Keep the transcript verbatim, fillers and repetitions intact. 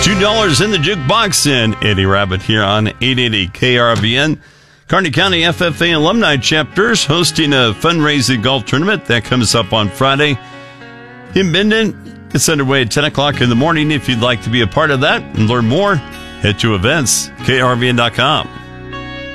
two dollars in the jukebox and Eddie Rabbit here on eight eighty K R V N. Kearney County F F A Alumni Chapters hosting a fundraising golf tournament that comes up on Friday in Minden. It's underway at ten o'clock in the morning. If you'd like to be a part of that and learn more, head to events K R V N dot com.